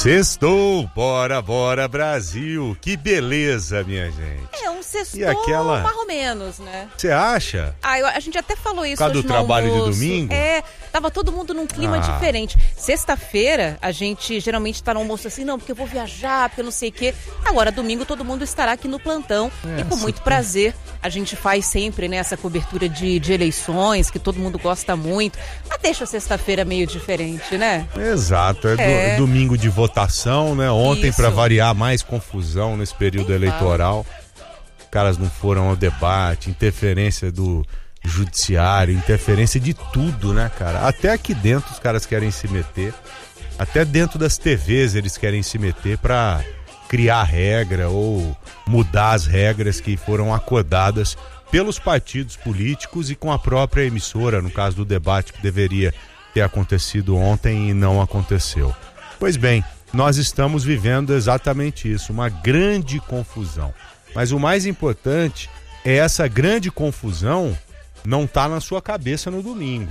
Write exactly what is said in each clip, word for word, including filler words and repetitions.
Sextou, bora, bora Brasil, que beleza, minha gente. É um sextou e aquela... mais ou menos, né? Você acha? Ah, eu, a gente até falou isso Por causa hoje do no trabalho almoço. de domingo? É, tava todo mundo num clima Ah. diferente. Sexta-feira, a gente geralmente tá no almoço assim, não, porque eu vou viajar, porque eu não sei o quê. Agora, domingo, todo mundo estará aqui no plantão. É, e com muito prazer, a gente faz sempre, né, essa cobertura de, de eleições, que todo mundo gosta muito. Mas deixa a sexta-feira meio diferente, né? Exato, é, É. Do, domingo de votação, né? Ontem, Isso. para variar, mais confusão nesse período Nem eleitoral. Os caras não foram ao debate, interferência do judiciário, interferência de tudo, né, cara? Até aqui dentro os caras querem se meter, até dentro das T Vs eles querem se meter para criar regra ou mudar as regras que foram acordadas pelos partidos políticos e com a própria emissora, no caso do debate que deveria ter acontecido ontem e não aconteceu. Pois bem, nós estamos vivendo exatamente isso, uma grande confusão. Mas o mais importante é essa grande confusão não estar na sua cabeça no domingo.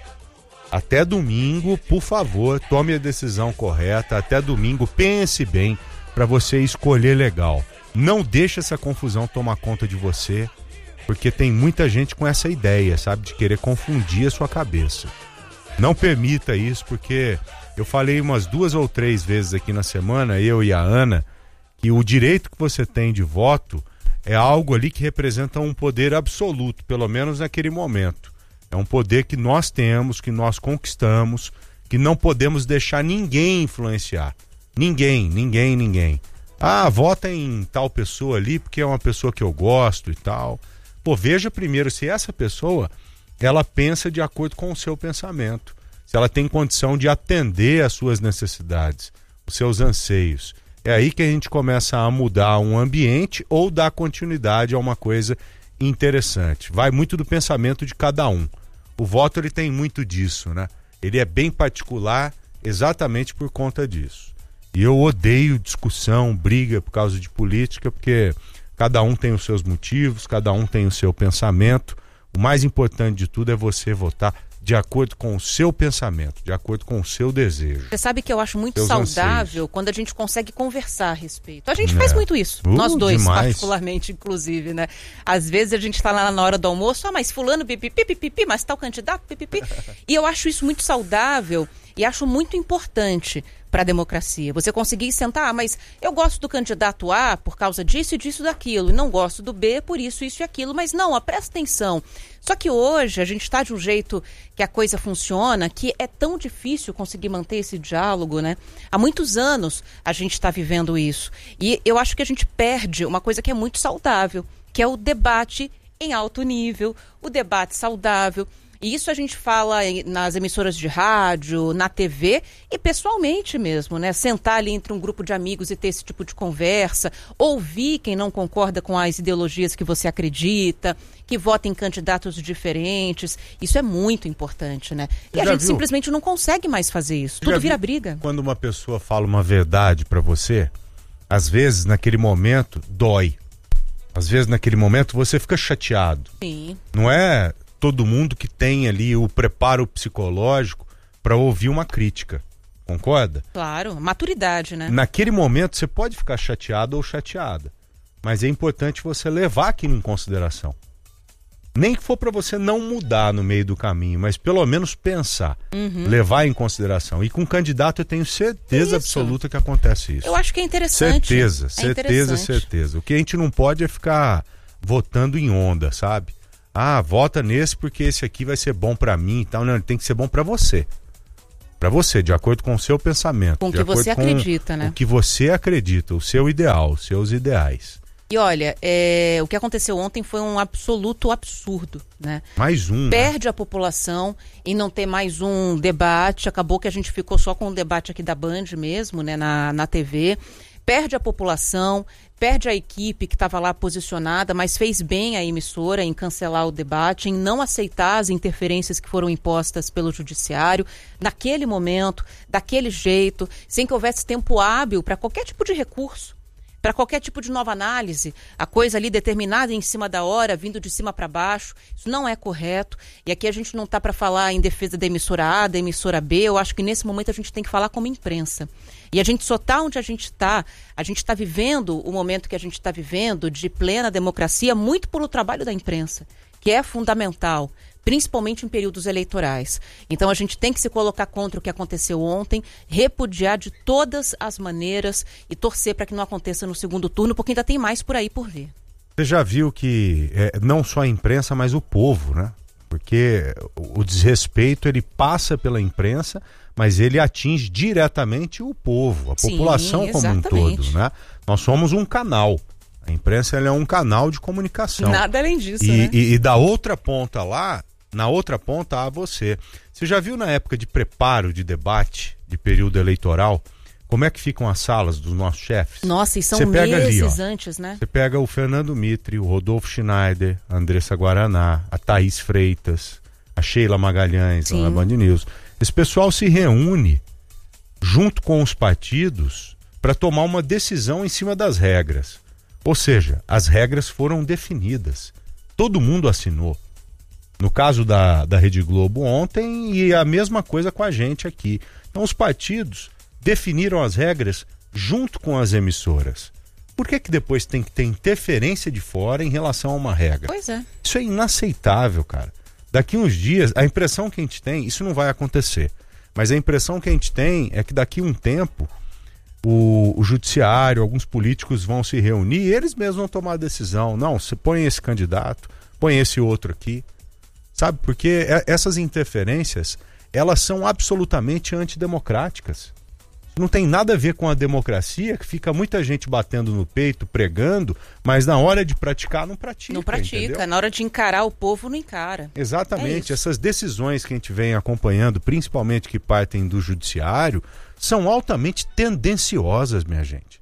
Até domingo, por favor, tome a decisão correta. Até domingo, pense bem para você escolher legal. Não deixe essa confusão tomar conta de você, porque tem muita gente com essa ideia, sabe, de querer confundir a sua cabeça. Não permita isso, porque eu falei umas duas ou três vezes aqui na semana, eu e a Ana, que o direito que você tem de voto é algo ali que representa um poder absoluto, pelo menos naquele momento. É um poder que nós temos, que nós conquistamos, que não podemos deixar ninguém influenciar. Ninguém, ninguém, ninguém. Ah, vota em tal pessoa ali porque é uma pessoa que eu gosto e tal. Pô, veja primeiro se essa pessoa, ela pensa de acordo com o seu pensamento. Se ela tem condição de atender às suas necessidades, os seus anseios. É aí que a gente começa a mudar um ambiente ou dar continuidade a uma coisa interessante. Vai muito do pensamento de cada um. O voto, ele tem muito disso, né? Ele é bem particular exatamente por conta disso. E eu odeio discussão, briga por causa de política, porque cada um tem os seus motivos, cada um tem o seu pensamento. O mais importante de tudo é você votar de acordo com o seu pensamento, de acordo com o seu desejo. Você sabe que eu acho muito Seus saudável anseios. quando a gente consegue conversar a respeito. A gente É. faz muito isso, Uh, nós dois, demais. particularmente, inclusive, né? Às vezes a gente tá lá na hora do almoço, ah, mas fulano, pipipi, pipipi, mas tal candidato, pipipi. E eu acho isso muito saudável e acho muito importante para a democracia. Você conseguir sentar, ah, mas eu gosto do candidato A por causa disso e disso e daquilo, e não gosto do B por isso, isso e aquilo, mas não, ó, presta atenção. Só que hoje a gente está de um jeito que a coisa funciona, que é tão difícil conseguir manter esse diálogo, né? Há muitos anos a gente está vivendo isso. E eu acho que a gente perde uma coisa que é muito saudável, que é o debate em alto nível, o debate saudável. E isso a gente fala nas emissoras de rádio, na T V e pessoalmente mesmo, né? Sentar ali entre um grupo de amigos e ter esse tipo de conversa, ouvir quem não concorda com as ideologias que você acredita, que vota em candidatos diferentes. Isso é muito importante, né? E Você a já gente viu? simplesmente não consegue mais fazer isso. Já Tudo vira viu briga. Quando uma pessoa fala uma verdade pra você, às vezes naquele momento dói. Às vezes naquele momento você fica chateado. Sim. Não é todo mundo que tem ali o preparo psicológico para ouvir uma crítica, concorda? Claro, maturidade, né? Naquele momento você pode ficar chateado ou chateada, mas é importante você levar aquilo em consideração. Nem que for para você não mudar no meio do caminho, mas pelo menos pensar, Uhum. levar em consideração. E com o candidato eu tenho certeza Isso. absoluta que acontece isso. Eu acho que é interessante. Certeza, É certeza, interessante. certeza. O que a gente não pode é ficar votando em onda, sabe? Ah, vota nesse porque esse aqui vai ser bom pra mim e tal. Não, ele tem que ser bom pra você. Pra você, de acordo com o seu pensamento. Com o de que acordo você com acredita, né? O que você acredita, o seu ideal, os seus ideais. E olha, é, o que aconteceu ontem foi um absoluto absurdo, né? Mais um, né? Perde a população em não ter mais um debate. Acabou que a gente ficou só com o debate aqui da Band mesmo, né, na, na T V. Perde a população, perde a equipe que estava lá posicionada, mas fez bem a emissora em cancelar o debate, em não aceitar as interferências que foram impostas pelo judiciário, naquele momento, daquele jeito, sem que houvesse tempo hábil para qualquer tipo de recurso, para qualquer tipo de nova análise, a coisa ali determinada em cima da hora, vindo de cima para baixo. Isso não é correto. E aqui a gente não está para falar em defesa da emissora A, da emissora B. Eu acho que nesse momento a gente tem que falar como imprensa. E a gente só está onde a gente está, a gente está vivendo o momento que a gente está vivendo de plena democracia muito pelo trabalho da imprensa, que é fundamental, principalmente em períodos eleitorais. Então a gente tem que se colocar contra o que aconteceu ontem, repudiar de todas as maneiras e torcer para que não aconteça no segundo turno, porque ainda tem mais por aí por vir. Você já viu que é, não só a imprensa, mas o povo, né? Porque o desrespeito ele passa pela imprensa, mas ele atinge diretamente o povo, a Sim, população como um exatamente. todo, né? Nós somos um canal. A imprensa ela é um canal de comunicação. Nada além disso, e, né? E, e da outra ponta lá, na outra ponta há você. Você já viu na época de preparo de debate, de período eleitoral, como é que ficam as salas dos nossos chefes? Nossa, e são Você pega meses ali, ó, antes, né? Você pega o Fernando Mitre, o Rodolfo Schneider, a Andressa Guaraná, a Thaís Freitas, a Sheila Magalhães, lá na Band News. Esse pessoal se reúne junto com os partidos para tomar uma decisão em cima das regras. Ou seja, as regras foram definidas. Todo mundo assinou. No caso da, da Rede Globo ontem, e a mesma coisa com a gente aqui. Então os partidos definiram as regras junto com as emissoras. Por que que depois tem que ter interferência de fora em relação a uma regra? Pois é. Isso é inaceitável, cara. Daqui uns dias, a impressão que a gente tem, isso não vai acontecer, mas a impressão que a gente tem é que daqui um tempo o, o judiciário, alguns políticos vão se reunir e eles mesmos vão tomar a decisão. Não, você põe esse candidato, põe esse outro aqui. Sabe, porque essas interferências, elas são absolutamente antidemocráticas. Não tem nada a ver com a democracia, que fica muita gente batendo no peito, pregando, mas na hora de praticar, não pratica. Não pratica, entendeu? Na hora de encarar o povo, não encara. Exatamente, é essas decisões que a gente vem acompanhando, principalmente que partem do judiciário, são altamente tendenciosas, minha gente.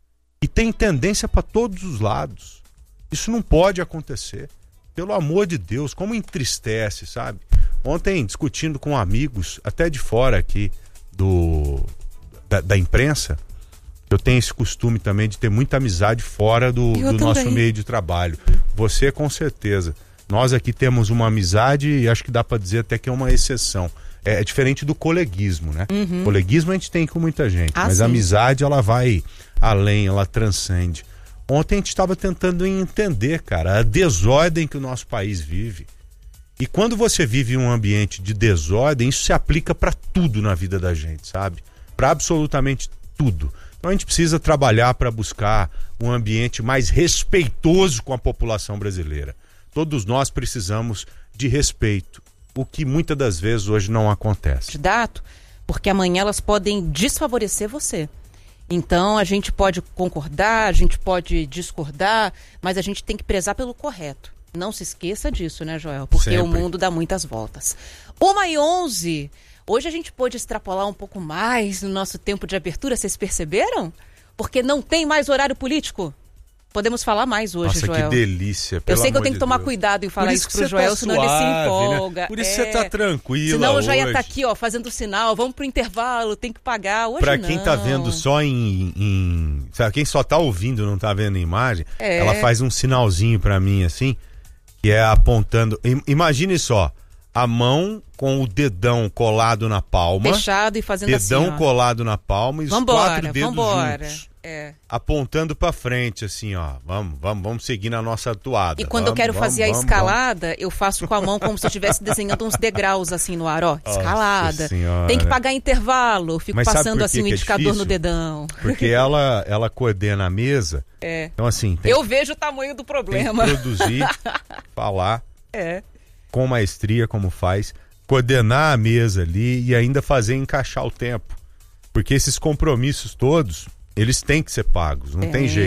E tem tendência para todos os lados. Isso não pode acontecer. Pelo amor de Deus, como entristece, sabe? Ontem, discutindo com amigos, até de fora aqui do... Da, da imprensa, eu tenho esse costume também de ter muita amizade fora do, do nosso meio de trabalho. Você, com certeza. Nós aqui temos uma amizade e acho que dá para dizer até que é uma exceção. É, é diferente do coleguismo, né? Uhum. Coleguismo a gente tem com muita gente, ah, mas sim. A amizade ela vai além, ela transcende. Ontem a gente estava tentando entender, cara, a desordem que o nosso país vive. E quando você vive em um ambiente de desordem, isso se aplica para tudo na vida da gente, sabe? Para absolutamente tudo. Então a gente precisa trabalhar para buscar um ambiente mais respeitoso com a população brasileira. Todos nós precisamos de respeito, o que muitas das vezes hoje não acontece. Candidato, porque amanhã elas podem desfavorecer você. Então a gente pode concordar, a gente pode discordar, mas a gente tem que prezar pelo correto. Não se esqueça disso, né, Joel? Porque Sempre. O mundo dá muitas voltas. uma e onze. Hoje a gente pôde extrapolar um pouco mais no nosso tempo de abertura, vocês perceberam? Porque não tem mais horário político. Podemos falar mais hoje, Nossa, Joel. Que delícia, pelo Eu sei que eu tenho de que tomar Deus. cuidado em falar isso isso pro Joel, tá senão suave, ele se empolga. Né? Por isso é... você tá tranquila Senão eu já ia hoje. estar tá aqui, ó, fazendo sinal, vamos pro intervalo, tem que pagar. Hoje pra não. quem tá vendo só em... em... Sabe, quem só tá ouvindo, não tá vendo a imagem, é. Ela faz um sinalzinho pra mim, assim, que é apontando... Imagine só, a mão com o dedão colado na palma. Fechado e fazendo dedão assim, ó. colado na palma e os vambora, quatro dedos vambora. juntos. É. Apontando pra frente, assim, ó. Vamos, vamos, vamos seguir na nossa atuada. E quando vamos, eu quero vamos, fazer vamos, a escalada, vamos. Eu faço com a mão como se eu estivesse desenhando uns degraus assim no ar, ó. Escalada. Tem que pagar intervalo. Fico Mas passando assim o um indicador é no dedão. Porque ela, ela coordena a mesa. É. Então, assim. Tem eu que, vejo o tamanho do problema. Tem que produzir, falar. É. Com maestria, como faz. Coordenar a mesa ali e ainda fazer encaixar o tempo. Porque esses compromissos todos, eles têm que ser pagos, não é. tem jeito.